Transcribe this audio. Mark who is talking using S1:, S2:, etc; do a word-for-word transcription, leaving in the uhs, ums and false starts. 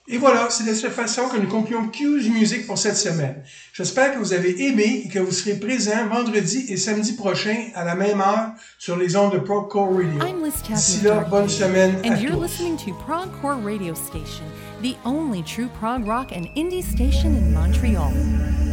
S1: Et voilà, c'est de cette façon que nous concluons Q's Music pour cette semaine. J'espère que vous avez aimé et que vous serez présents vendredi et samedi prochain à la même heure sur les ondes de Progcore Radio.
S2: I'm Liz
S1: D'ici là, bonne semaine à
S2: and you're
S1: tous.
S2: listening to Progcore Radio Station, the only true prog rock and indie station in Montreal.